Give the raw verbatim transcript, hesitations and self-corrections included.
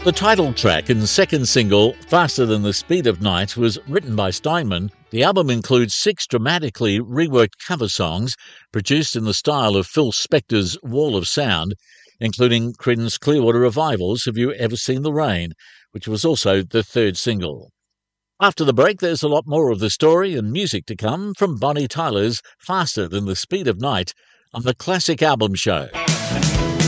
The title track and second single, Faster Than the Speed of Night, was written by Steinman. The album includes six dramatically reworked cover songs produced in the style of Phil Spector's Wall of Sound, including Creedence Clearwater Revival's Have You Ever Seen the Rain, which was also the third single. After the break, there's a lot more of the story and music to come from Bonnie Tyler's Faster Than the Speed of Night on the Classic Album Show.